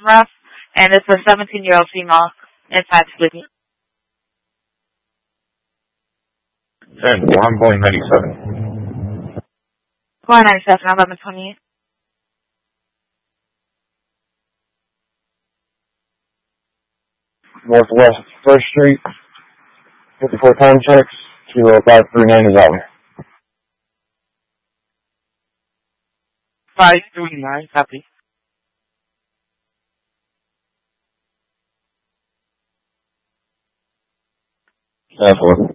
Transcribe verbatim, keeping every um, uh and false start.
rough, and it's a seventeen-year-old female inside sleeping. ten, one point nine seven. four ninety-seven, eleven twenty-eight. Northwest First Street, fifty-four time checks, kilo five three nine is out. five three nine, copy. That's one.